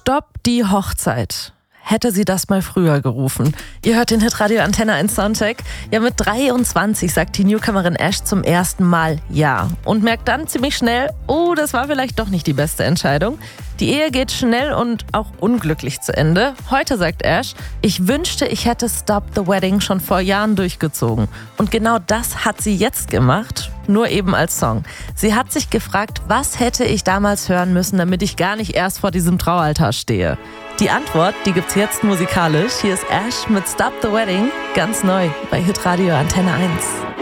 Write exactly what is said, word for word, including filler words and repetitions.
Stopp die Hochzeit. Hätte sie das mal früher gerufen. Ihr hört den Hitradio Antenne eins Soundcheck. Ja, mit dreiundzwanzig sagt die Newcomerin Ash zum ersten Mal Ja und merkt dann ziemlich schnell, oh, das war vielleicht doch nicht die beste Entscheidung. Die Ehe geht schnell und auch unglücklich zu Ende. Heute sagt Ash, ich wünschte, ich hätte Stop the Wedding schon vor Jahren durchgezogen. Und genau das hat sie jetzt gemacht, nur eben als Song. Sie hat sich gefragt, was hätte ich damals hören müssen, damit ich gar nicht erst vor diesem Traualtar stehe. Die Antwort, die gibt's jetzt musikalisch. Hier ist Ash mit Stop the Wedding, ganz neu bei Hitradio Antenne eins.